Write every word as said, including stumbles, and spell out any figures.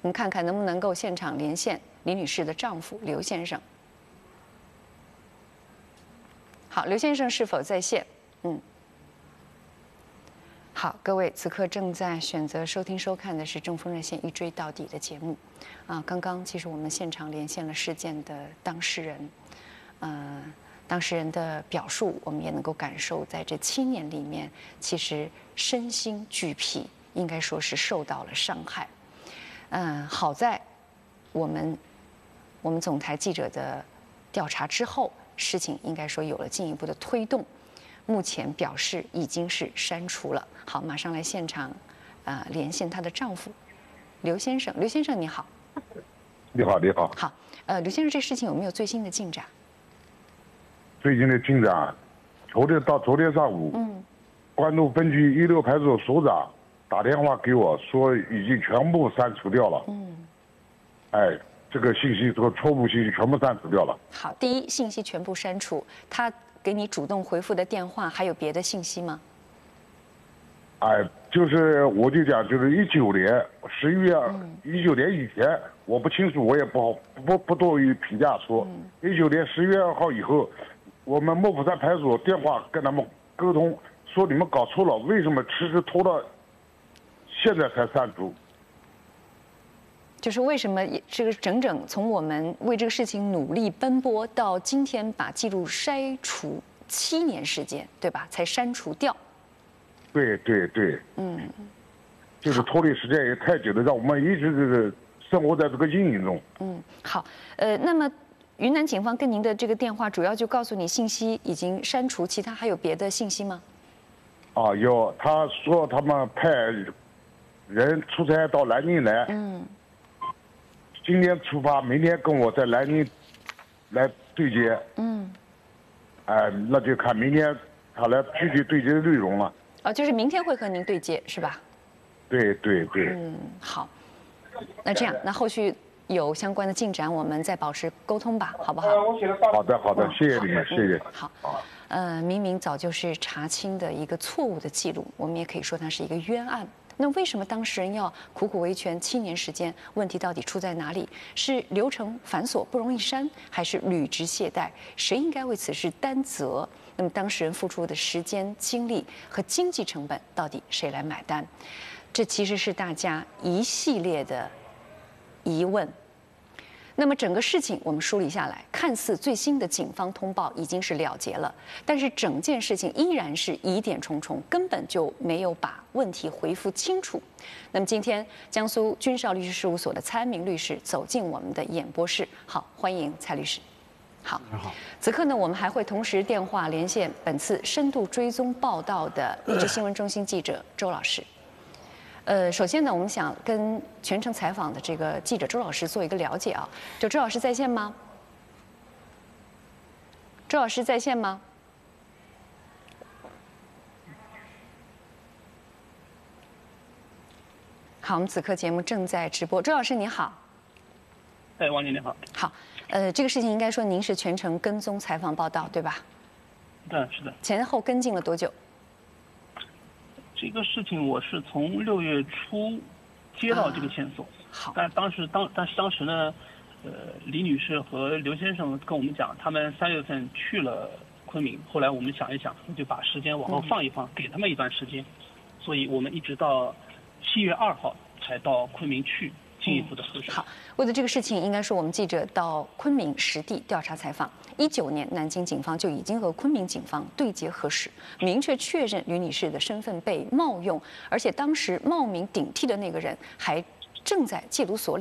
我们看看能不能够现场连线李女士的丈夫刘先生。好，刘先生是否在线？嗯。好，各位，此刻正在选择收听收看的是《正风热线》一追到底的节目。啊，刚刚其实我们现场连线了事件的当事人，呃，当事人的表述，我们也能够感受，在这七年里面，其实身心俱疲，应该说是受到了伤害。嗯，好在我们我们总台记者的调查之后，事情应该说有了进一步的推动。目前表示已经是删除了。好，马上来现场，呃，连线她的丈夫刘先生。刘先生你好。 你好，你好。 好，呃，刘先生，这事情有没有最新的进展？ 最近的进展，昨天到昨天上午， 嗯， 关渡分局一流派出所所长打电话给我说，已经全部删除掉了。 嗯， 哎，这个信息，这个错误信息全部删除掉了。 好，第一，信息全部删除。他给你主动回复的电话还有别的信息吗？ 哎，就是我就讲，就是一九年十一月，一九年以前我不清楚，我也不好不不多于评价说。一九年十月二号以后，我们莫府山派出所电话跟他们沟通，说你们搞错了，为什么迟迟拖到现在才删除？ 就是为什么这个整整从我们为这个事情努力奔波到今天把记录筛除七年时间，对吧？才删除掉。 对对对， 嗯， 就是拖累时间也太久了，让我们一直这个生活在这个阴影中。 嗯，好，呃，那么云南警方跟您的这个电话主要就告诉你信息已经删除，其他还有别的信息吗？ 啊，有，他说他们派人出差到南京来， 嗯， 今天出发，明天跟我在南京来对接。 嗯， 哎，那就看明天他来具体对接的内容了。 哦，就是明天会和您对接，是吧？ 对对对。 嗯，好。那这样，那后续有相关的进展，我们再保持沟通吧，好不好？ 好的好的，谢谢你们，谢谢。 好。呃，明明早就是查清的一个错误的记录，我们也可以说它是一个冤案。那为什么当事人要苦苦维权七年时间？问题到底出在哪里？是流程繁琐不容易删，还是履职懈怠？谁应该为此事担责？那么当事人付出的时间、精力和经济成本，到底谁来买单？这其实是大家一系列的疑问。那么整个事情我们梳理下来，看似最新的警方通报已经是了结了，但是整件事情依然是疑点重重，根本就没有把问题回复清楚。那么今天江苏君少律师事务所的蔡安明律师走进我们的演播室，好，欢迎蔡律师。好，好。此刻呢，我们还会同时电话连线本次深度追踪报道的励志新闻中心记者周老师。呃，首先呢，我们想跟全程采访的这个记者周老师做一个了解啊。就周老师在线吗？周老师在线吗？好，我们此刻节目正在直播。周老师你好。 哎，王姐你好。 好，呃，这个事情应该说您是全程跟踪采访报道，对吧？ 对，是的。 前后跟进了多久？ 这个事情我是从六月初接到这个线索， 啊、好， 但当时当但是当时呢，呃，李女士和刘先生跟我们讲，他们三月份去了昆明，后来我们想一想，就把时间往后放一放，嗯、给他们一段时间，所以我们一直到七月二号才到昆明去进一步的核实。 嗯、好，为了这个事情，应该是我们记者到昆明实地调查采访。一九年，南京警方就已经和昆明警方对接核实，明确确认吕女士的身份被冒用，而且当时冒名顶替的那个人还正在戒毒所里。